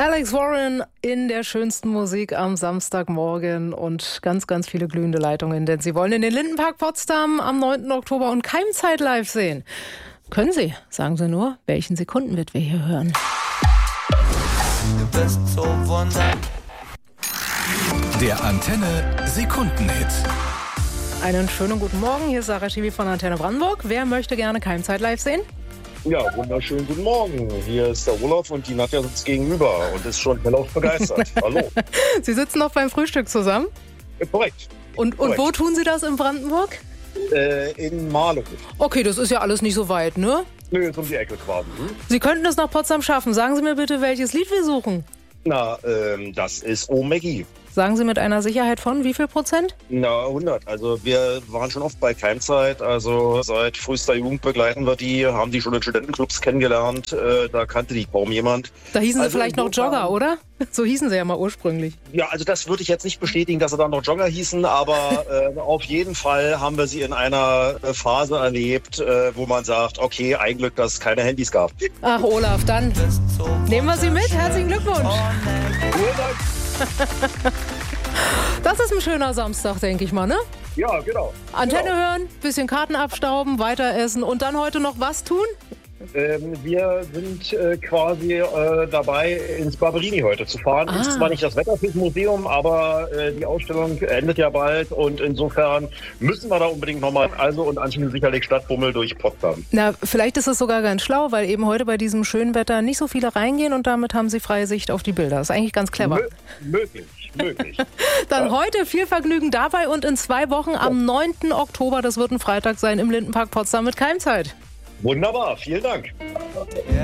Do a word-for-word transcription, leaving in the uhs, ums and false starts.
Alex Warren in der schönsten Musik am Samstagmorgen und ganz, ganz viele glühende Leitungen, denn Sie wollen in den Lindenpark Potsdam am neunten Oktober und Keimzeit live sehen. Können Sie? Sagen Sie nur, welchen Sekundenwert wir hier hören. Du bist so wunderbar. Der Antenne Sekundenhit. Einen schönen guten Morgen, hier ist Sarah Schiwi von Antenne Brandenburg. Wer möchte gerne Keimzeit live sehen? Ja, wunderschönen guten Morgen. Hier ist der Olaf und die Nadja sitzt gegenüber und ist schon hellauf begeistert. Hallo. Sie sitzen noch beim Frühstück zusammen? Ja, korrekt. Und, und korrekt. wo tun Sie das in Brandenburg? Äh, in Marlow. Okay, das ist ja alles nicht so weit, ne? Nö, ist um die Ecke quasi. Hm? Sie könnten es nach Potsdam schaffen. Sagen Sie mir bitte, welches Lied wir suchen. Na, ähm, das ist Oh Maggie. Sagen Sie mit einer Sicherheit von wie viel Prozent? Na, hundert. Also wir waren schon oft bei Keimzeit. Also seit frühester Jugend begleiten wir die, haben die schon in Studentenclubs kennengelernt. Äh, da kannte die kaum jemand. Da hießen also Sie vielleicht noch Jogger, oder? So hießen Sie ja mal ursprünglich. Ja, also das würde ich jetzt nicht bestätigen, dass sie dann noch Jogger hießen, aber äh, auf jeden Fall haben wir sie in einer äh, Phase erlebt, äh, wo man sagt, okay, ein Glück, dass es keine Handys gab. Ach, Olaf, dann So nehmen wir Sie mit. Herzlichen Glückwunsch. Das ist ein schöner Samstag, denke ich mal, ne? Ja, genau. Antenne genau. hören, bisschen Karten abstauben, weiter essen und dann heute noch was tun? Ähm, wir sind äh, quasi äh, dabei, ins Barberini heute zu fahren. Ah. Ist zwar nicht das Wetter fürs Museum, aber äh, die Ausstellung endet ja bald und insofern müssen wir da unbedingt nochmal, also und anschließend sicherlich Stadtbummel durch Potsdam. Na, vielleicht ist es sogar ganz schlau, weil eben heute bei diesem schönen Wetter nicht so viele reingehen und damit haben Sie freie Sicht auf die Bilder. Das ist eigentlich ganz clever. Mö- möglich, möglich. Dann Ja. heute viel Vergnügen dabei und in zwei Wochen am neunten Oktober, das wird ein Freitag sein, im Lindenpark Potsdam mit Keimzeit. Wunderbar, vielen Dank.